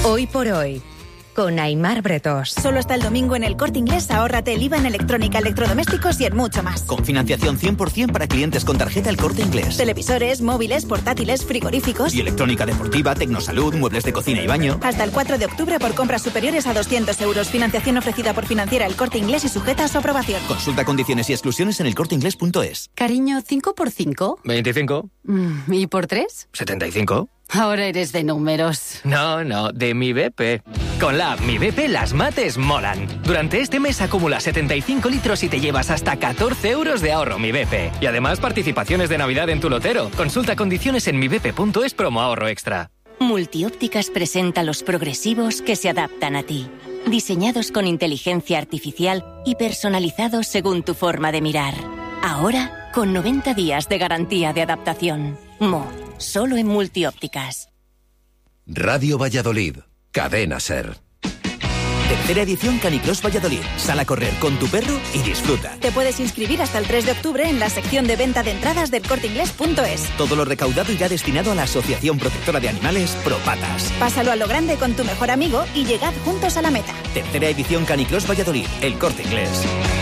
Hoy por hoy, con Aimar Bretos. Solo hasta el domingo en El Corte Inglés ahórrate el IVA en electrónica, electrodomésticos y en mucho más. Con financiación 100% para clientes con tarjeta El Corte Inglés. Televisores, móviles, portátiles, frigoríficos. Y electrónica deportiva, tecnosalud, muebles de cocina y baño. Hasta el 4 de octubre por compras superiores a 200 euros. Financiación ofrecida por Financiera El Corte Inglés y sujeta a su aprobación. Consulta condiciones y exclusiones en elcorteinglés.es. Cariño, ¿5 por 5? 25. ¿Y por 3? 75. Ahora eres de números. No, de Mi BP. Con la app Mi BP las mates molan. Durante este mes acumula 75 litros y te llevas hasta 14 euros de ahorro Mi BP. Y además participaciones de Navidad en tu lotero. Consulta condiciones en mibp.es promo ahorro extra. Multiópticas presenta los progresivos que se adaptan a ti. Diseñados con inteligencia artificial y personalizados según tu forma de mirar. Ahora, con 90 días de garantía de adaptación. Solo en Multiópticas. Radio Valladolid, Cadena SER. Tercera edición Canicross Valladolid. Sal a correr con tu perro y disfruta. Te puedes inscribir hasta el 3 de octubre en la sección de venta de entradas del corteinglés.es. Todo lo recaudado irá destinado a la Asociación Protectora de Animales Propatas. Pásalo a lo grande con tu mejor amigo y llegad juntos a la meta. Tercera edición Canicross Valladolid, El Corte Inglés.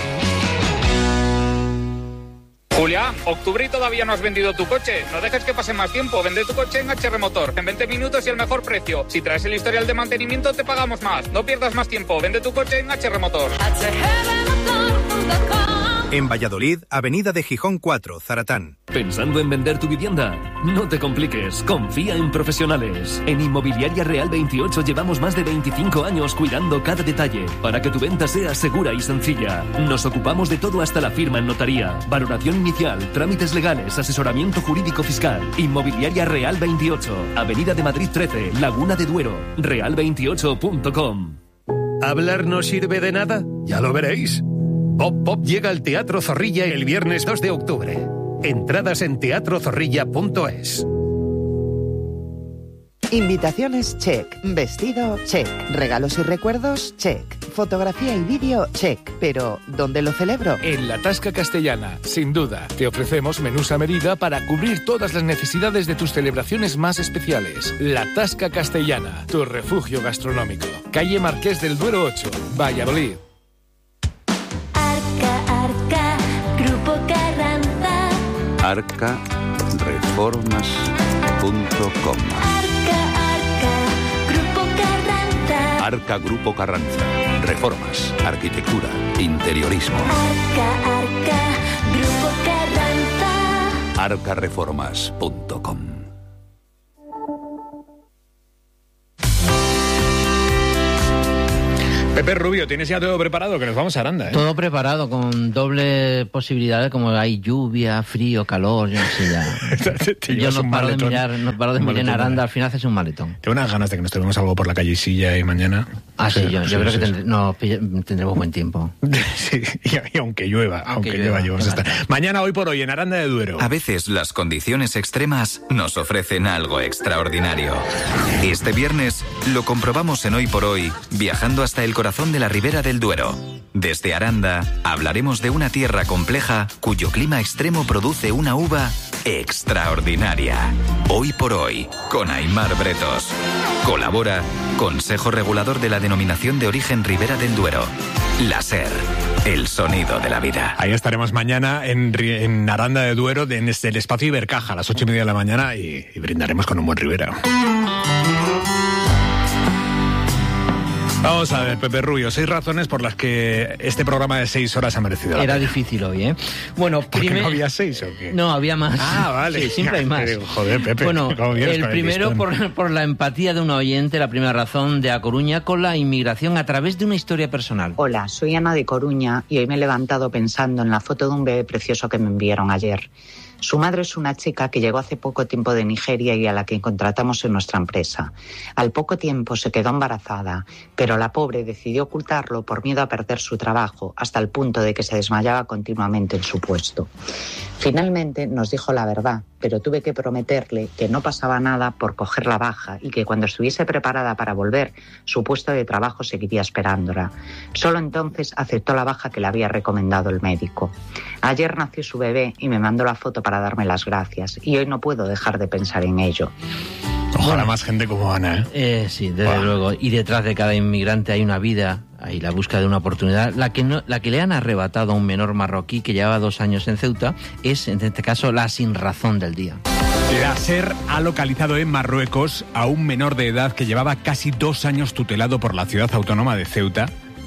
Julia, octubre y todavía no has vendido tu coche. No dejes que pase más tiempo. Vende tu coche en HR Motor. En 20 minutos y el mejor precio. Si traes el historial de mantenimiento, te pagamos más. No pierdas más tiempo. Vende tu coche en HR Motor. En Valladolid, Avenida de Gijón 4, Zaratán. ¿Pensando en vender tu vivienda? No te compliques, confía en profesionales. En Inmobiliaria Real 28 llevamos más de 25 años cuidando cada detalle para que tu venta sea segura y sencilla. Nos ocupamos de todo hasta la firma en notaría, valoración inicial, trámites legales, asesoramiento jurídico fiscal. Inmobiliaria Real 28, Avenida de Madrid 13, Laguna de Duero, real28.com. ¿Hablar no sirve de nada? Ya lo veréis. Pop Pop llega al Teatro Zorrilla el viernes 2 de octubre. Entradas en teatrozorrilla.es. Invitaciones, check. Vestido, check. Regalos y recuerdos, check. Fotografía y vídeo, check. Pero, ¿dónde lo celebro? En la Tasca Castellana, sin duda. Te ofrecemos menús a medida para cubrir todas las necesidades de tus celebraciones más especiales. La Tasca Castellana, tu refugio gastronómico. Calle Marqués del Duero 8, Valladolid. arcareformas.com. Arca Grupo Carranza. Reformas, arquitectura, interiorismo. Grupo Carranza. arcareformas.com. Pepe Rubio, ¿tienes ya todo preparado? Que nos vamos a Aranda, ¿eh? Todo preparado, con doble posibilidad, como hay lluvia, frío, calor, yo no sé ya. Yo no paro de mirar en Aranda, al final haces un maletón. Tengo unas ganas de que nos tomemos algo por la calle Silla y mañana. Sí, yo creo que tendremos buen tiempo. Sí, y aunque llueva, vamos a estar. Mañana, hoy por hoy, en Aranda de Duero. A veces las condiciones extremas nos ofrecen algo extraordinario. Este viernes lo comprobamos en Hoy por Hoy, viajando hasta el corazón de la Ribera del Duero. Desde Aranda hablaremos de una tierra compleja cuyo clima extremo produce una uva extraordinaria. Hoy por Hoy, con Aimar Bretos. Colabora Consejo Regulador de la Denominación de Origen Ribera del Duero. La SER, el sonido de la vida. Ahí estaremos mañana en Aranda de Duero, en el espacio Ibercaja, a las 8:30 de la mañana, y brindaremos con un buen Ribera. Vamos a ver, Pepe Rubio, 6 razones por las que este programa de 6 horas ha merecido la Era pena. difícil hoy, ¿eh? Bueno, ¿No había 6 o qué? No, había más. Ah, vale. Sí, siempre hay más. Joder, Pepe. Bueno, el primero por la empatía de un oyente, la primera razón, de A Coruña, con la inmigración a través de una historia personal. Hola, soy Ana de Coruña y hoy me he levantado pensando en la foto de un bebé precioso que me enviaron ayer. Su madre es una chica que llegó hace poco tiempo de Nigeria y a la que contratamos en nuestra empresa. Al poco tiempo se quedó embarazada, pero la pobre decidió ocultarlo por miedo a perder su trabajo, hasta el punto de que se desmayaba continuamente en su puesto. Finalmente nos dijo la verdad, pero tuve que prometerle que no pasaba nada por coger la baja y que cuando estuviese preparada para volver, su puesto de trabajo seguiría esperándola. Solo entonces aceptó la baja que le había recomendado el médico. Ayer nació su bebé y me mandó la foto para darme las gracias, y hoy no puedo dejar de pensar en ello. Ojalá más gente como Ana, ¿eh? Sí, desde luego. Y detrás de cada inmigrante hay una vida, hay la búsqueda de una oportunidad. La que le han arrebatado a un menor marroquí que llevaba 2 años en Ceuta es, en este caso, la sinrazón del día. La SER ha localizado en Marruecos a un menor de edad que llevaba casi 2 años tutelado por la ciudad autónoma de Ceuta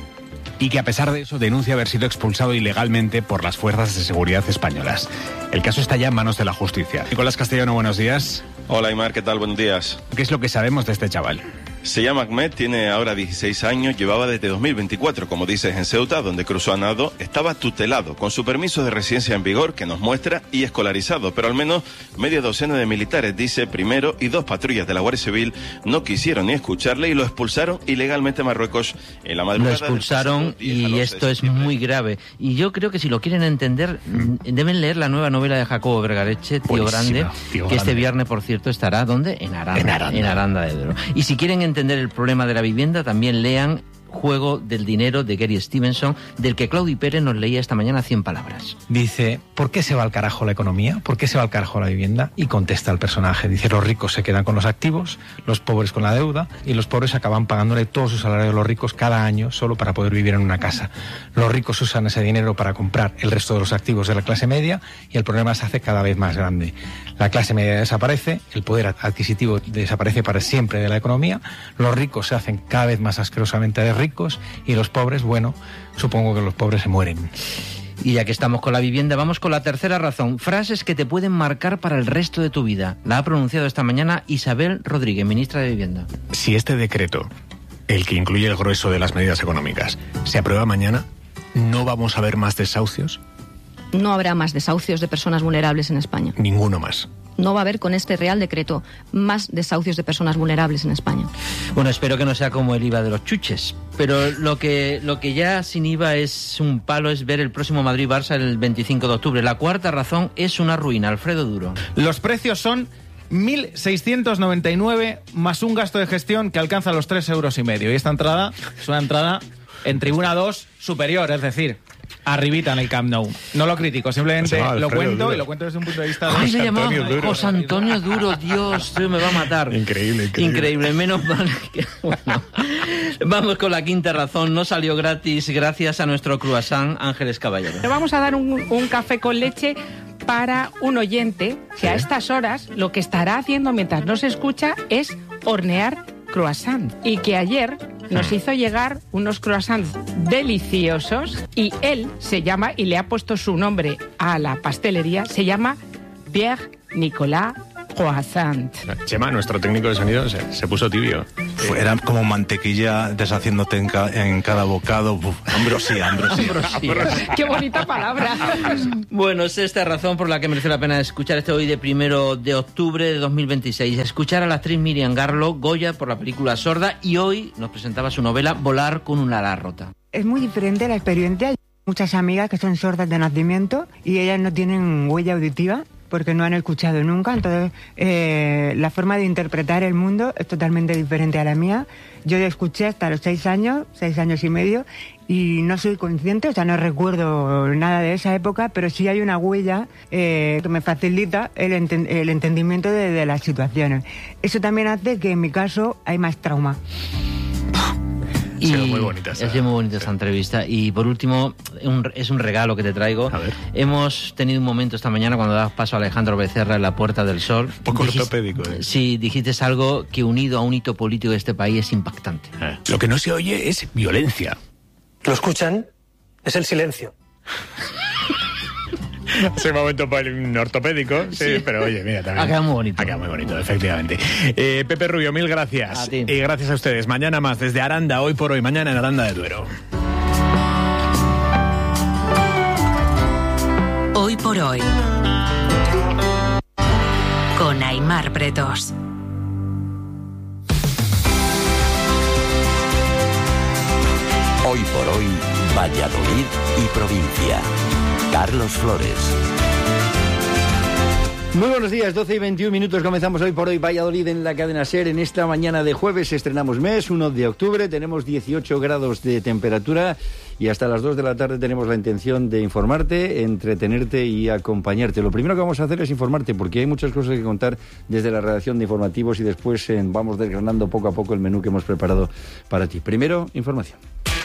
y que a pesar de eso denuncia haber sido expulsado ilegalmente por las fuerzas de seguridad españolas. El caso está ya en manos de la justicia. Nicolás Castellano, buenos días. Hola Aymar, ¿qué tal? Buenos días. ¿Qué es lo que sabemos de este chaval? Se llama Ahmed, tiene ahora 16 años, llevaba desde 2024, como dices, en Ceuta, donde cruzó a nado, estaba tutelado, con su permiso de residencia en vigor, que nos muestra, y escolarizado, pero al menos media docena de militares, dice, primero, y 2 patrullas de la Guardia Civil no quisieron ni escucharle y lo expulsaron ilegalmente a Marruecos en la madrugada. Lo expulsaron y esto es muy grave. Y yo creo que si lo quieren entender, deben leer la nueva novela de Jacobo Vergareche, Tío Grande, que este viernes, por cierto, estará, ¿dónde? En Aranda. En Aranda de Duero. Y si quieren entender el problema de la vivienda, también lean Juego del dinero de Gary Stevenson, del que Claudi Pérez nos leía esta mañana 100 palabras. Dice, ¿por qué se va al carajo la economía? ¿Por qué se va al carajo la vivienda? Y contesta el personaje, dice, los ricos se quedan con los activos, los pobres con la deuda, y los pobres acaban pagándole todo su salario a los ricos cada año solo para poder vivir en una casa. Los ricos usan ese dinero para comprar el resto de los activos de la clase media y el problema se hace cada vez más grande. La clase media desaparece, el poder adquisitivo desaparece para siempre de la economía, los ricos se hacen cada vez más asquerosamente ricos y los pobres, bueno, supongo que los pobres se mueren. Y ya que estamos con la vivienda, vamos con la tercera razón. Frases que te pueden marcar para el resto de tu vida. La ha pronunciado esta mañana Isabel Rodríguez, ministra de Vivienda. Si este decreto, el que incluye el grueso de las medidas económicas, se aprueba mañana, ¿no vamos a ver más desahucios? No habrá más desahucios de personas vulnerables en España. Ninguno más. No va a haber con este Real Decreto más desahucios de personas vulnerables en España. Bueno, espero que no sea como el IVA de los chuches, pero lo que ya sin IVA es un palo es ver el próximo Madrid-Barça el 25 de octubre. La cuarta razón es una ruina. Alfredo Duro. Los precios son 1.699 más un gasto de gestión que alcanza los 3,5 euros. Y esta entrada es una entrada en tribuna 2 superior, es decir, arribita en el Camp Nou. No lo critico, simplemente lo cuento y lo cuento desde un punto de vista de José Antonio Duro. José Antonio Duro, Dios, me va a matar. Increíble, menos mal que... Bueno, vamos con la quinta razón. No salió gratis gracias a nuestro croissant Ángeles Caballero. Le vamos a dar un café con leche para un oyente que a estas horas lo que estará haciendo mientras nos escucha es hornear croissant, y que ayer nos hizo llegar unos croissants deliciosos, y él se llama, y le ha puesto su nombre a la pastelería, se llama Pierre Nicolas Croissant. Chema, nuestro técnico de sonido, se puso tibio. Era como mantequilla deshaciéndote en cada bocado. Ambrosía. Qué bonita palabra. Bueno, es esta razón por la que merece la pena escuchar este hoy de 1 de octubre de 2026. Escuchar a la actriz Miriam Garlo, Goya por la película Sorda, y hoy nos presentaba su novela Volar con un ala rota. Es muy diferente la experiencia. Muchas amigas que son sordas de nacimiento y ellas no tienen huella auditiva porque no han escuchado nunca, entonces la forma de interpretar el mundo es totalmente diferente a la mía. Yo escuché hasta los 6 años y medio, y no soy consciente, o sea, no recuerdo nada de esa época, pero sí hay una huella que me facilita el entendimiento de las situaciones. Eso también hace que en mi caso hay más trauma. Y ha sido muy bonita esta entrevista. Y por último, es un regalo que te traigo. A ver. Hemos tenido un momento esta mañana cuando dabas paso a Alejandro Becerra en la Puerta del Sol. Un poco ortopédico. Sí, dijiste algo que unido a un hito político de este país es impactante. Lo que no se oye es violencia. ¿Lo escuchan? Es el silencio. Ese momento ortopédico, sí, pero oye, mira, también. Ha quedado muy bonito. Ha quedado muy bonito, efectivamente. Pepe Rubio, mil gracias. A ti. Y gracias a ustedes. Mañana más desde Aranda, hoy por hoy, mañana en Aranda de Duero. Hoy por hoy. Con Aymar Bretos. Hoy por hoy, Valladolid y provincia. Carlos Flores. Muy buenos días, 12 y 21 minutos, comenzamos hoy por hoy Valladolid en la cadena SER. En esta mañana de jueves estrenamos mes, 1 de octubre, tenemos 18 grados de temperatura y hasta las 2 de la tarde tenemos la intención de informarte, entretenerte y acompañarte. Lo primero que vamos a hacer es informarte porque hay muchas cosas que contar desde la redacción de informativos y después vamos desgranando poco a poco el menú que hemos preparado para ti. Primero, información.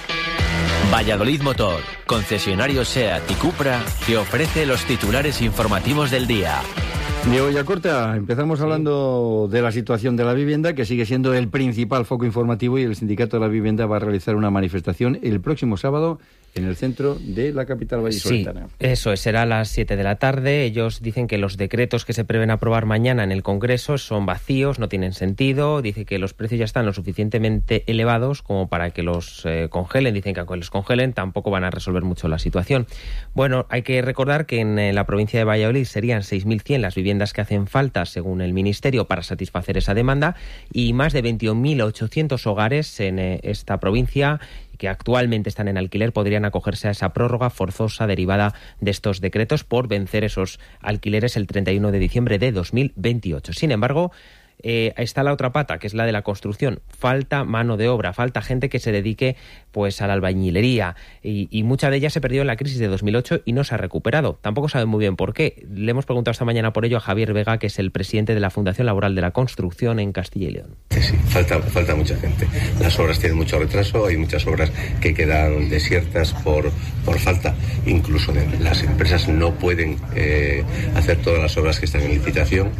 Valladolid Motor, concesionario SEAT y Cupra, te ofrece los titulares informativos del día. Diego Yacorta, empezamos hablando de la situación de la vivienda, que sigue siendo el principal foco informativo, y el Sindicato de la Vivienda va a realizar una manifestación el próximo sábado en el centro de la capital vallisoletana. Sí, eso es, será a las 7 de la tarde. Ellos dicen que los decretos que se prevén aprobar mañana en el Congreso son vacíos, no tienen sentido. Dice que los precios ya están lo suficientemente elevados como para que los congelen. Dicen que aunque los congelen tampoco van a resolver mucho la situación. Bueno, hay que recordar que en la provincia de Valladolid serían 6.100 las viviendas que hacen falta, según el Ministerio, para satisfacer esa demanda, y más de 21.800 hogares en esta provincia que actualmente están en alquiler podrían acogerse a esa prórroga forzosa derivada de estos decretos por vencer esos alquileres el 31 de diciembre de 2028. Sin embargo, está la otra pata, que es la de la construcción. Falta mano de obra, falta gente que se dedique pues a la albañilería, y mucha de ella se perdió en la crisis de 2008 y no se ha recuperado. Tampoco saben muy bien por qué. Le hemos preguntado esta mañana por ello a Javier Vega, que es el presidente de la Fundación Laboral de la Construcción en Castilla y León. Sí, falta mucha gente. Las obras tienen mucho retraso, hay muchas obras que quedan desiertas por falta. Incluso las empresas no pueden hacer todas las obras que están en licitación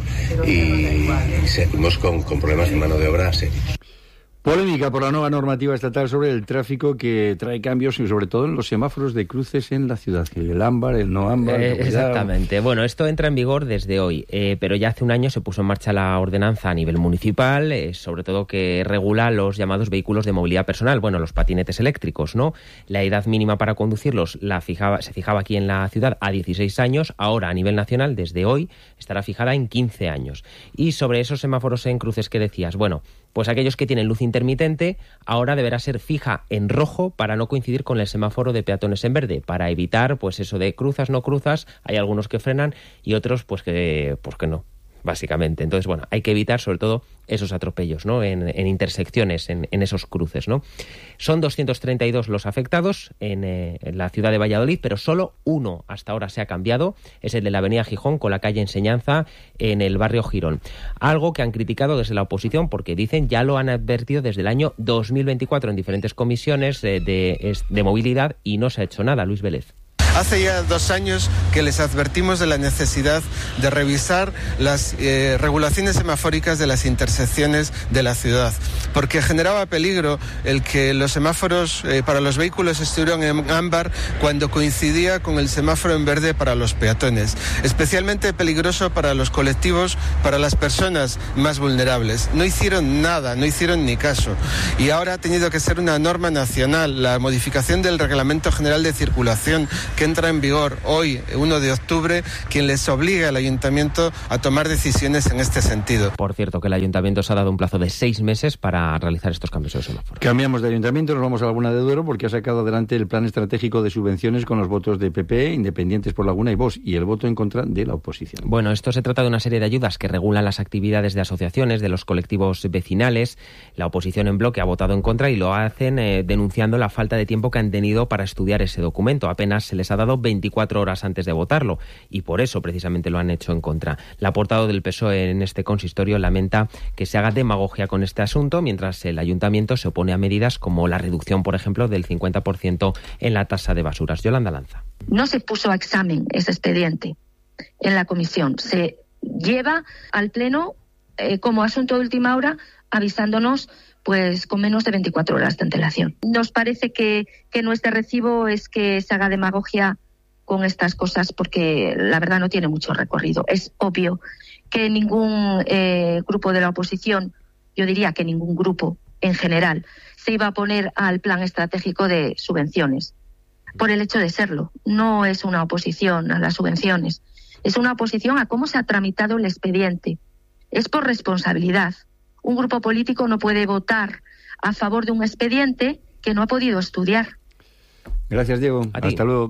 y seguimos con problemas de mano de obra serios. Polémica por la nueva normativa estatal sobre el tráfico, que trae cambios y sobre todo en los semáforos de cruces en la ciudad. El ámbar, el no ámbar. Exactamente. Bueno, esto entra en vigor desde hoy, pero ya hace un año se puso en marcha la ordenanza a nivel municipal, sobre todo que regula los llamados vehículos de movilidad personal, bueno, los patinetes eléctricos, ¿no? La edad mínima para conducirlos se fijaba aquí en la ciudad a 16 años, ahora a nivel nacional, desde hoy, estará fijada en 15 años. Y sobre esos semáforos en cruces que decías, bueno, pues aquellos que tienen luz intermitente ahora deberá ser fija en rojo para no coincidir con el semáforo de peatones en verde, para evitar pues eso de cruzas, no cruzas. Hay algunos que frenan y otros pues que no, básicamente. Entonces, bueno, hay que evitar sobre todo esos atropellos, ¿no? En intersecciones, en esos cruces, ¿no? Son 232 los afectados en la ciudad de Valladolid, pero solo uno hasta ahora se ha cambiado, es el de la avenida Gijón con la calle Enseñanza en el barrio Girón. Algo que han criticado desde la oposición porque dicen ya lo han advertido desde el año 2024 en diferentes comisiones de movilidad y no se ha hecho nada. Luis Vélez. Hace ya 2 años que les advertimos de la necesidad de revisar las regulaciones semafóricas de las intersecciones de la ciudad, porque generaba peligro el que los semáforos para los vehículos estuvieran en ámbar cuando coincidía con el semáforo en verde para los peatones. Especialmente peligroso para los colectivos, para las personas más vulnerables. No hicieron nada, no hicieron ni caso. Y ahora ha tenido que ser una norma nacional, la modificación del Reglamento General de Circulación, que entra en vigor hoy, 1 de octubre, quien les obliga al ayuntamiento a tomar decisiones en este sentido. Por cierto, que el ayuntamiento se ha dado un plazo de 6 meses para realizar estos cambios de semáforo. Cambiamos de ayuntamiento, nos vamos a Laguna de Duero, porque ha sacado adelante el plan estratégico de subvenciones con los votos de PP, Independientes por Laguna y Vox, y el voto en contra de la oposición. Bueno, esto se trata de una serie de ayudas que regulan las actividades de asociaciones, de los colectivos vecinales. La oposición en bloque ha votado en contra y lo hacen denunciando la falta de tiempo que han tenido para estudiar ese documento. Apenas se les ha dado 24 horas antes de votarlo y por eso precisamente lo han hecho en contra. La portavoz del PSOE en este consistorio lamenta que se haga demagogia con este asunto, mientras el ayuntamiento se opone a medidas como la reducción, por ejemplo, del 50% en la tasa de basuras. Yolanda Lanza. No se puso a examen ese expediente en la comisión. Se lleva al Pleno como asunto de última hora, avisándonos pues con menos de 24 horas de antelación. Nos parece que no es de recibo es que se haga demagogia con estas cosas, porque la verdad no tiene mucho recorrido. Es obvio que ningún grupo de la oposición, yo diría que ningún grupo en general, se iba a oponer al plan estratégico de subvenciones, por el hecho de serlo. No es una oposición a las subvenciones, es una oposición a cómo se ha tramitado el expediente. Es por responsabilidad. Un grupo político no puede votar a favor de un expediente que no ha podido estudiar. Gracias, Diego. Hasta luego.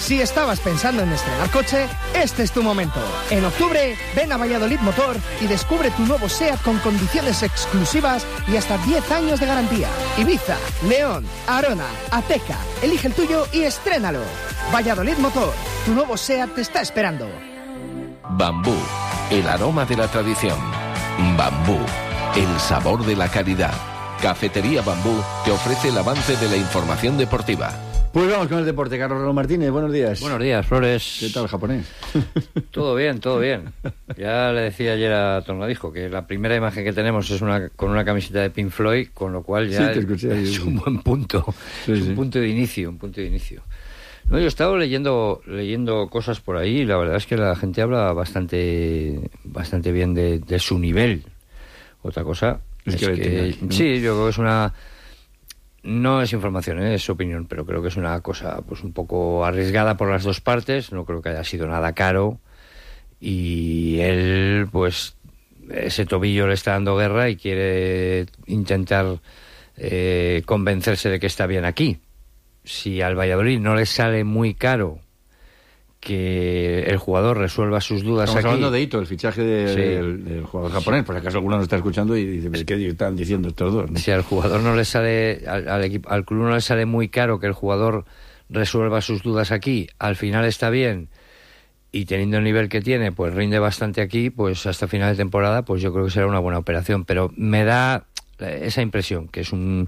Si estabas pensando en estrenar coche, este es tu momento. En octubre, ven a Valladolid Motor y descubre tu nuevo SEAT con condiciones exclusivas y hasta 10 años de garantía. Ibiza, León, Arona, Ateca. Elige el tuyo y estrénalo. Valladolid Motor, tu nuevo SEAT te está esperando. Bambú, el aroma de la tradición. Bambú, el sabor de la calidad. Cafetería Bambú te ofrece el avance de la información deportiva. Pues vamos con el deporte. Carlos Raúl Martínez, buenos días. Buenos días, Flores. ¿Qué tal, japonés? Todo bien, todo bien. Ya le decía ayer a Tornadijo que la primera imagen que tenemos es con una camiseta de Pink Floyd, con lo cual ya es un buen punto. Es un punto de inicio, No, yo he estado leyendo cosas por ahí y la verdad es que la gente habla bastante bien de su nivel. Otra cosa es que sí, yo creo que es no es información, es opinión, pero creo que es una cosa pues un poco arriesgada por las dos partes. No creo que haya sido nada caro y él pues ese tobillo le está dando guerra y quiere intentar convencerse de que está bien aquí. Si al Valladolid no le sale muy caro que el jugador resuelva sus dudas. Estamos aquí. Hablando de Ito, el fichaje del jugador japonés, por si acaso alguno nos está escuchando y dice, ¿qué están diciendo estos dos? ¿No? Si al jugador no le sale, al club no le sale muy caro que el jugador resuelva sus dudas aquí, al final está bien y teniendo el nivel que tiene, pues rinde bastante aquí, pues hasta final de temporada, pues yo creo que será una buena operación, pero me da esa impresión que es no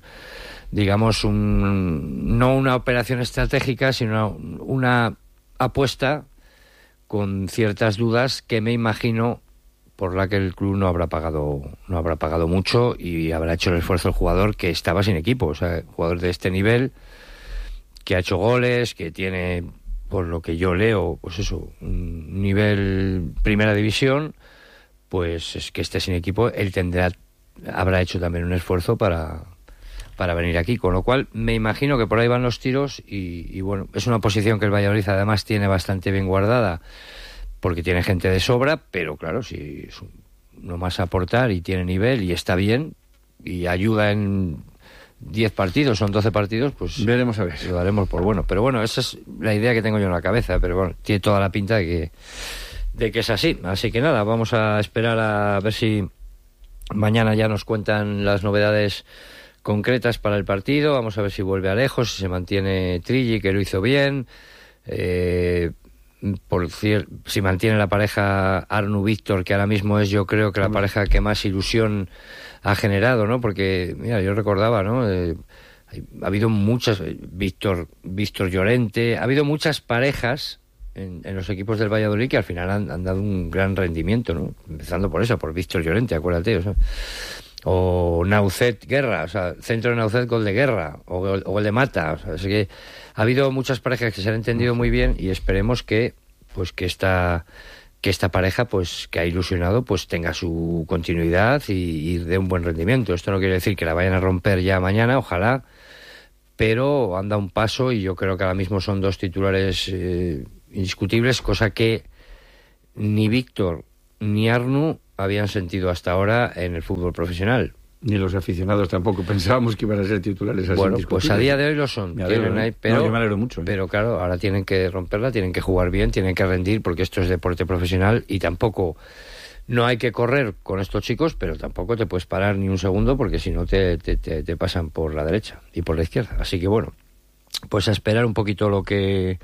una operación estratégica, sino una apuesta con ciertas dudas que me imagino por la que el club no habrá pagado mucho y habrá hecho el esfuerzo el jugador que estaba sin equipo, o sea, jugador de este nivel que ha hecho goles, que tiene, por lo que yo leo, pues eso, un nivel primera división, pues es que esté sin equipo, él habrá hecho también un esfuerzo para venir aquí, con lo cual me imagino que por ahí van los tiros y bueno, es una posición que el Valladolid además tiene bastante bien guardada porque tiene gente de sobra, pero claro, si es uno más a aportar y tiene nivel y está bien y ayuda en 10 partidos, son 12 partidos, pues veremos a ver. Lo daremos por bueno, pero bueno, esa es la idea que tengo yo en la cabeza, pero bueno, tiene toda la pinta de que es así que nada, vamos a esperar a ver si mañana ya nos cuentan las novedades concretas para el partido. Vamos a ver si vuelve Alejo, si se mantiene Trilli, que lo hizo bien, si mantiene la pareja Arnu-Víctor, que ahora mismo es, yo creo que la pareja que más ilusión ha generado, ¿no? Porque mira, yo recordaba, ¿no? Ha habido muchas, Víctor Llorente, ha habido muchas parejas en los equipos del Valladolid que al final han dado un gran rendimiento, ¿no? Empezando por eso, por Víctor Llorente, acuérdate, o sea, o Naucet Guerra, o sea, centro de Naucet, gol de Guerra, o gol de Mata, o sea, así que ha habido muchas parejas que se han entendido muy bien y esperemos que esta pareja, pues que ha ilusionado, pues tenga su continuidad y dé un buen rendimiento. Esto no quiere decir que la vayan a romper ya mañana, ojalá, pero han dado un paso y yo creo que ahora mismo son dos titulares indiscutibles, cosa que ni Víctor ni Arnu habían sentido hasta ahora en el fútbol profesional. Ni los aficionados tampoco pensábamos que iban a ser titulares así. Bueno, pues a día de hoy lo son. Yo me alegro mucho. Pero claro, ahora tienen que romperla, tienen que jugar bien, tienen que rendir, porque esto es deporte profesional y tampoco no hay que correr con estos chicos, pero tampoco te puedes parar ni un segundo, porque si no te pasan por la derecha y por la izquierda. Así que bueno, pues a esperar un poquito lo que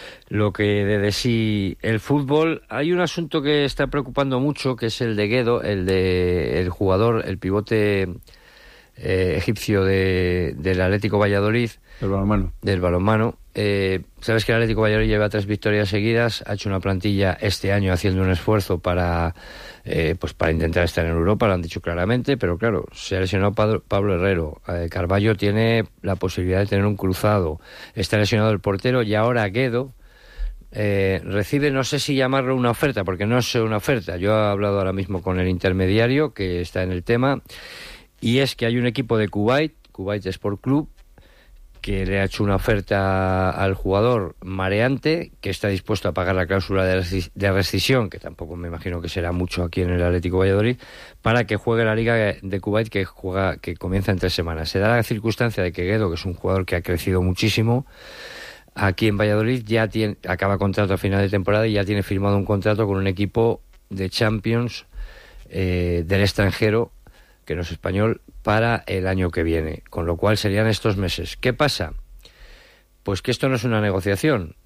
de sí el fútbol. Hay un asunto que está preocupando mucho, que es el de Guedo, el jugador, el pivote egipcio del Atlético Valladolid, del balonmano. Sabes que el Atlético Valladolid lleva 3 victorias seguidas, ha hecho una plantilla este año haciendo un esfuerzo para intentar estar en Europa, lo han dicho claramente, pero claro, se ha lesionado Pablo Herrero, Carballo tiene la posibilidad de tener un cruzado, está lesionado el portero y ahora Guedo recibe, no sé si llamarlo una oferta, porque no es una oferta. Yo he hablado ahora mismo con el intermediario que está en el tema, y es que hay un equipo de Kuwait Sport Club, que le ha hecho una oferta al jugador mareante, que está dispuesto a pagar la cláusula de rescisión, que tampoco me imagino que será mucho aquí en el Atlético Valladolid, para que juegue la Liga de Kuwait, que comienza en 3 semanas. Se da la circunstancia de que Guedo, que es un jugador que ha crecido muchísimo, aquí en Valladolid ya acaba contrato a final de temporada y ya tiene firmado un contrato con un equipo de Champions del extranjero, que no es español, para el año que viene, con lo cual serían estos meses. ¿Qué pasa? Pues que esto no es una negociación.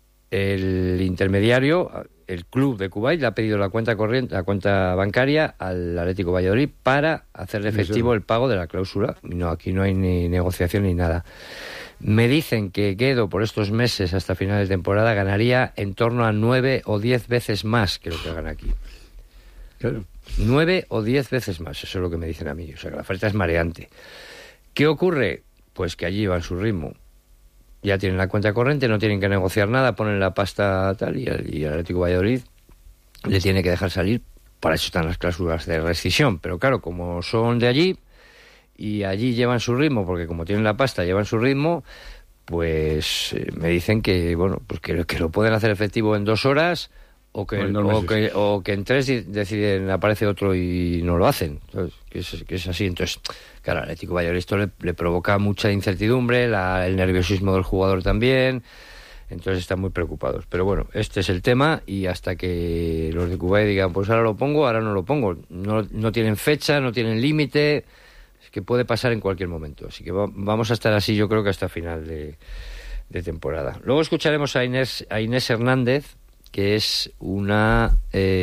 El intermediario, el club de Kuwait, le ha pedido la cuenta corriente, la cuenta bancaria al Atlético Valladolid para hacer efectivo el pago de la cláusula. No, aquí no hay ni negociación ni nada. Me dicen que Guedo, por estos meses hasta final de temporada, ganaría en torno a 9 o 10 veces más que lo que gana aquí. Claro. 9 o 10 veces más, eso es lo que me dicen a mí. O sea, que la oferta es mareante. ¿Qué ocurre? Pues que allí van su ritmo. Ya tienen la cuenta corriente, no tienen que negociar nada, ponen la pasta tal y el Atlético Valladolid le tiene que dejar salir. Para eso están las cláusulas de rescisión. Pero claro, como son de allí y allí llevan su ritmo, porque como tienen la pasta llevan su ritmo, pues me dicen que bueno, pues que lo pueden hacer efectivo en 2 horas o que en 3 deciden, aparece otro y no lo hacen. Entonces, que es así. Entonces, claro, al Atlético Valladolid esto le provoca mucha incertidumbre, el nerviosismo del jugador también. Entonces están muy preocupados. Pero bueno, este es el tema y hasta que los de Kuwait digan, pues ahora lo pongo, ahora no lo pongo. No tienen fecha, no tienen límite. Es que puede pasar en cualquier momento. Así que vamos a estar así, yo creo que hasta final de temporada. Luego escucharemos a Inés Hernández, que es una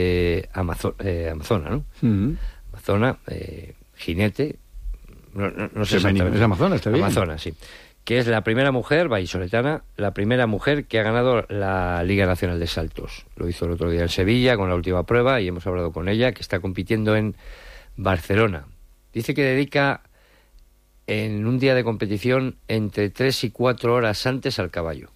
amazona, ¿no? Uh-huh. Amazona, jinete, no sé exactamente. Es amazona, está bien. Amazona, sí. Que es la primera mujer, vallisoletana, la primera mujer que ha ganado la Liga Nacional de Saltos. Lo hizo el otro día en Sevilla con la última prueba y hemos hablado con ella, que está compitiendo en Barcelona. Dice que dedica en un día de competición entre 3 y 4 horas antes al caballo.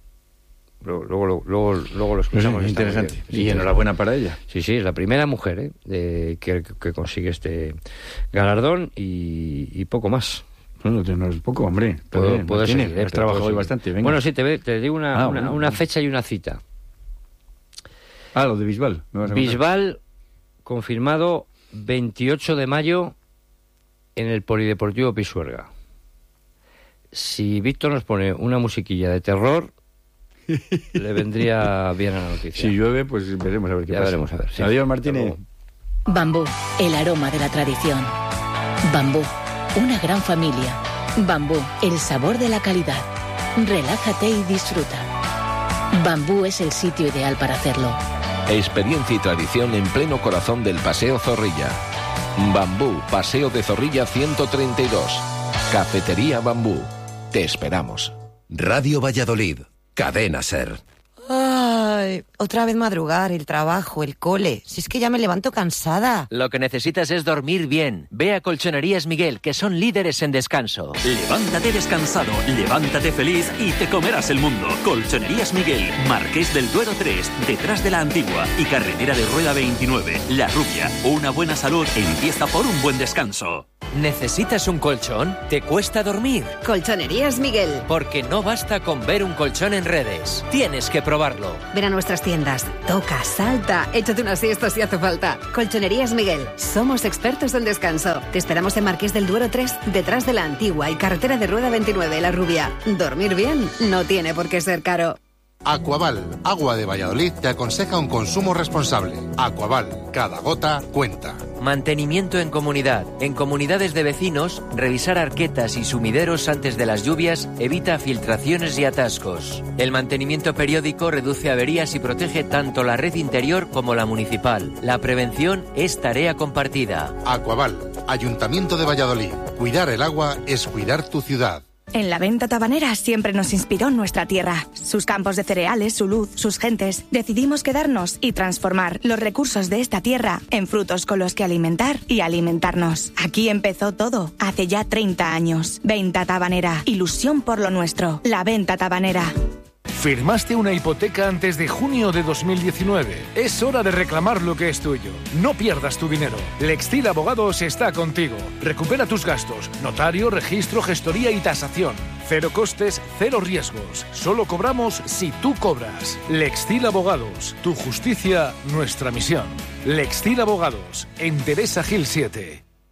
Luego lo escuchamos. Es interesante. Y enhorabuena para ella. Sí, es la primera mujer que consigue este galardón y poco más. Bueno, no es poco, hombre. Puedo seguir, has trabajado hoy bastante. Venga. Bueno, sí, te digo una fecha y una cita. Lo de Bisbal. Bisbal, confirmado 28 de mayo en el Polideportivo Pisuerga. Si Víctor nos pone una musiquilla de terror, le vendría bien a la noticia. Si llueve, pues veremos a ver qué pasa. Veremos a ver. Sí. Adiós, Martínez. Bambú, el aroma de la tradición. Bambú, una gran familia. Bambú, el sabor de la calidad. Relájate y disfruta. Bambú es el sitio ideal para hacerlo. Experiencia y tradición en pleno corazón del Paseo Zorrilla. Bambú, Paseo de Zorrilla 132. Cafetería Bambú. Te esperamos. Radio Valladolid. Cadena SER. Ay, otra vez madrugar, el trabajo, el cole. Si es que ya me levanto cansada. Lo que necesitas es dormir bien. Ve a Colchonerías Miguel, que son líderes en descanso. Levántate descansado, levántate feliz y te comerás el mundo. Colchonerías Miguel, Marqués del Duero 3, detrás de la Antigua y carretera de Rueda 29. La Rubia, una buena salud empieza por un buen descanso. ¿Necesitas un colchón? ¿Te cuesta dormir? Colchonerías Miguel. Porque no basta con ver un colchón en redes. Tienes que probarlo. Ven a nuestras tiendas. Toca, salta, échate una siesta si hace falta. Colchonerías Miguel. Somos expertos en descanso. Te esperamos en Marqués del Duero 3, detrás de la Antigua y carretera de Rueda 29, La Rubia. Dormir bien no tiene por qué ser caro. Aquaval, agua de Valladolid, te aconseja un consumo responsable. Aquaval, cada gota cuenta. Mantenimiento en comunidad. En comunidades de vecinos, revisar arquetas y sumideros antes de las lluvias evita filtraciones y atascos. El mantenimiento periódico reduce averías y protege tanto la red interior como la municipal. La prevención es tarea compartida. Aquaval, Ayuntamiento de Valladolid. Cuidar el agua es cuidar tu ciudad. En la venta tabanera siempre nos inspiró nuestra tierra, sus campos de cereales, su luz, sus gentes. Decidimos quedarnos y transformar los recursos de esta tierra en frutos con los que alimentar y alimentarnos. Aquí empezó todo, hace ya 30 años. Venta tabanera, ilusión por lo nuestro. La venta tabanera. ¿Firmaste una hipoteca antes de junio de 2019? Es hora de reclamar lo que es tuyo. No pierdas tu dinero. Lextil Abogados está contigo. Recupera tus gastos. Notario, registro, gestoría y tasación. Cero costes, cero riesgos. Solo cobramos si tú cobras. Lextil Abogados. Tu justicia, nuestra misión. Lextil Abogados. En Teresa Gil 7.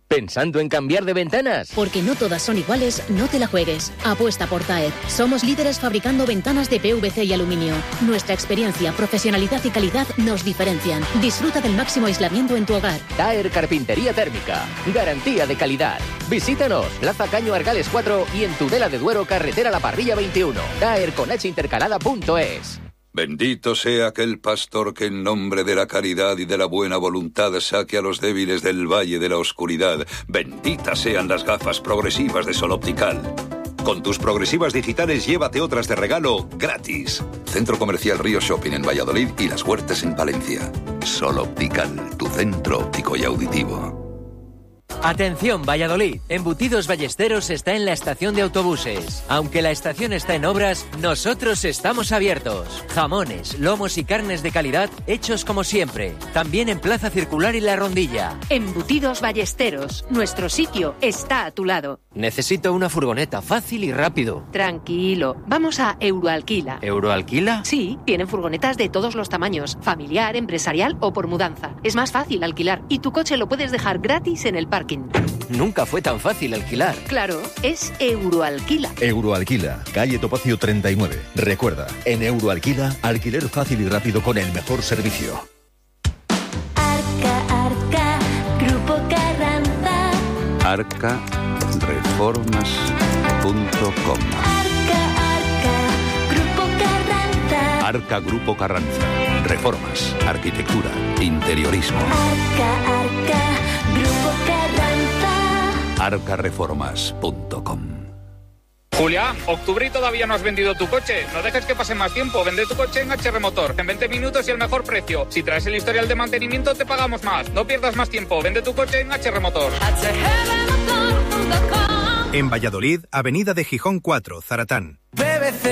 ¿Pensando en cambiar de ventanas? Porque no todas son iguales, no te la juegues. Apuesta por Taer. Somos líderes fabricando ventanas de PVC y aluminio. Nuestra experiencia, profesionalidad y calidad nos diferencian. Disfruta del máximo aislamiento en tu hogar. Taer Carpintería Térmica. Garantía de calidad. Visítanos, Plaza Caño Argales 4 y en Tudela de Duero, carretera La Parrilla 21. taerconhintercalada.es. Bendito sea aquel pastor que en nombre de la caridad y de la buena voluntad saque a los débiles del valle de la oscuridad. Benditas sean las gafas progresivas de Sol Optical. Con tus progresivas digitales llévate otras de regalo gratis. Centro Comercial Río Shopping en Valladolid y Las Huertas en Palencia. Sol Optical, tu centro óptico y auditivo. Atención, Valladolid. Embutidos Ballesteros está en la estación de autobuses. Aunque la estación está en obras, nosotros estamos abiertos. Jamones, lomos y carnes de calidad hechos como siempre. También en Plaza Circular y La Rondilla. Embutidos Ballesteros. Nuestro sitio está a tu lado. Necesito una furgoneta fácil y rápido. Tranquilo. Vamos a Euroalquila. ¿Euroalquila? Sí, tienen furgonetas de todos los tamaños. Familiar, empresarial o por mudanza. Es más fácil alquilar y tu coche lo puedes dejar gratis en el parking. Nunca fue tan fácil alquilar. Claro, es Euroalquila. Euroalquila, calle Topacio 39. Recuerda, en Euroalquila, alquiler fácil y rápido con el mejor servicio. Arca, Grupo Carranza. arcareformas.com. Arca, Grupo Carranza. Arca Grupo Carranza. Reformas, arquitectura, interiorismo. Arca, Grupo Carranza. arcareformas.com. Julián, octubre y todavía no has vendido tu coche. No dejes que pase más tiempo. Vende tu coche en HR Motor. En 20 minutos y el mejor precio. Si traes el historial de mantenimiento, te pagamos más. No pierdas más tiempo. Vende tu coche en HR Motor. En Valladolid, Avenida de Gijón 4, Zaratán. BBC